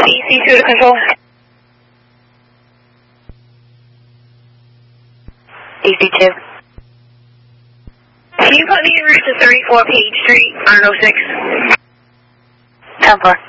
EC2 to control. EC2. Can you put me en route to 34 Page Street, Arno 6? 10-4.